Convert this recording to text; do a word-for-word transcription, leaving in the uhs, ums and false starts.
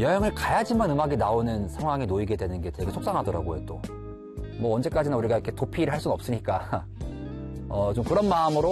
여행을 가야지만 음악이 나오는 상황에 놓이게 되는 게 되게 속상하더라고요, 또. 뭐 언제까지나 우리가 이렇게 도피를 할 수는 없으니까 어, 좀 그런 마음으로